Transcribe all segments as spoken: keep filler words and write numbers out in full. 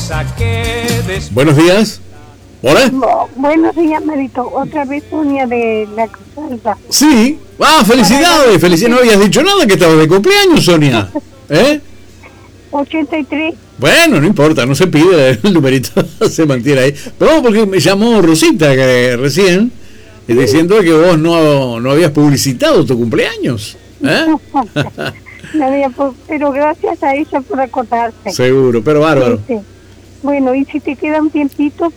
Buenos días. Hola. No, buenos días, Marito. Otra vez Sonia de la Cruzalba. Sí. Ah, felicidades. Felicidades. No habías dicho nada que estabas de cumpleaños, Sonia. ¿Eh? ochenta y tres. Bueno, no importa, no se pide, el numerito se mantiene ahí. Pero porque me llamó Rosita que recién, sí, diciendo que vos no, no habías publicitado tu cumpleaños. ¿Eh? No había, pero gracias a ella por acordarse. Seguro, pero bárbaro. Sí, sí. Bueno, y si te queda un tiempito,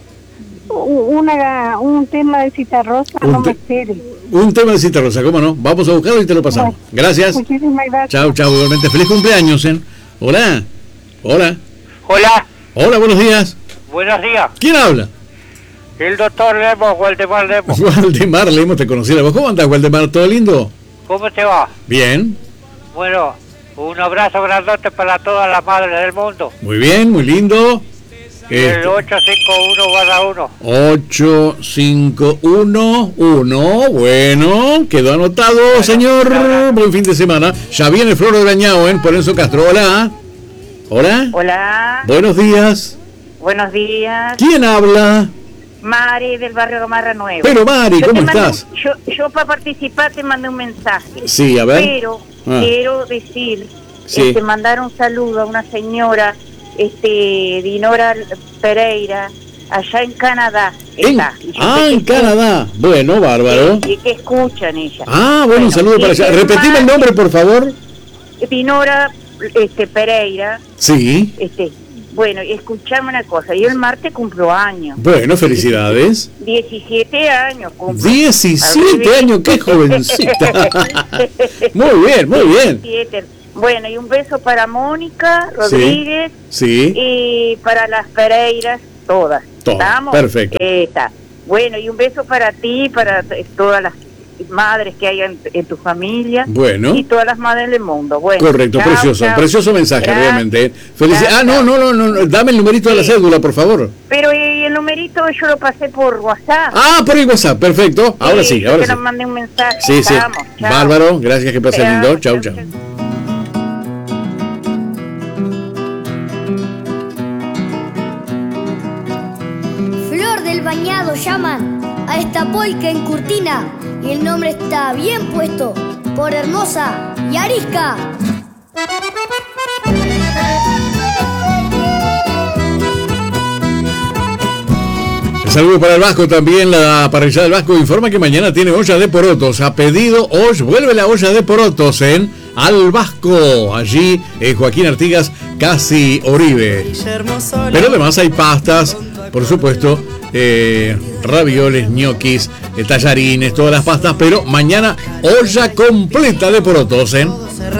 una, un tema de Citarrosa, no me esperes. Un tema de Citarrosa, ¿cómo no? Vamos a buscarlo y te lo pasamos. Bueno, gracias. Muchísimas gracias. Chao, chao, igualmente. Feliz cumpleaños, ¿eh? Hola. Hola. Hola. Hola, buenos días. Buenos días. ¿Quién habla? El doctor Lemos, Waldemar Lemos. Waldemar Lemos, te conocí la voz. ¿Cómo andás, Waldemar? ¿Todo lindo? ¿Cómo te va? Bien. Bueno, un abrazo grandote para todas las madres del mundo. Muy bien, muy lindo. Este, el ocho cinco uno barra uno. ocho cinco uno uno. Bueno, quedó anotado, bueno, señor. Claro. Buen fin de semana. Ya viene Flor de Brañao, ¿eh? Por eso Castro. Hola. Hola. Hola. Buenos días. Buenos días. ¿Quién habla? Mari, del barrio Gamarra Nueva. Pero Mari, yo ¿cómo estás? Mandé, yo, yo para participar te mandé un mensaje. Sí, a ver. Pero ah. quiero decir, sí. este, mandar un saludo a una señora, este, Dinora Pereira, allá en Canadá. ¿En? Ah, en Canadá. Bueno, bárbaro. Y que escuchan ella. Ah, bueno, bueno, un saludo para allá. Repetime el nombre, por favor. Dinora este, Pereira. Sí. Este, Bueno, y escuchame una cosa, yo el martes cumplo años. Bueno, felicidades. diecisiete años cumplo. diecisiete años, qué jovencita. Muy bien, muy bien. diecisiete. Bueno, y un beso para Mónica Rodríguez. Sí. Sí. Y para las Pereiras, todas. Todas, ¿Estamos? perfecto. Eh, está. Bueno, y un beso para ti, para todas las madres que hay en, en tu familia. Bueno. Y todas las madres del mundo. Bueno. Correcto, chao, precioso, chao. precioso mensaje, Gracias. realmente. Felici- ah, no, no, no, no, dame el numerito sí. de la cédula, por favor. Pero y el numerito yo lo pasé por WhatsApp. Ah, por el WhatsApp, perfecto. Ahora sí, sí ahora que sí. nos mandé un mensaje. Sí, sí. Vamos, bárbaro, gracias, que pase lindo. Chau, chau. Flor del Bañado llaman a esta polca en Curtina y el nombre está bien puesto por hermosa y arisca. Saludos para el Vasco también. La parrilla del Vasco informa que mañana tiene olla de porotos. Ha pedido hoy, vuelve la olla de porotos en Al Vasco, allí en Joaquín Artigas, casi Oribe. Pero además hay pastas, por supuesto, eh, ravioles, ñoquis, eh, tallarines, todas las pastas. Pero mañana olla completa de porotos en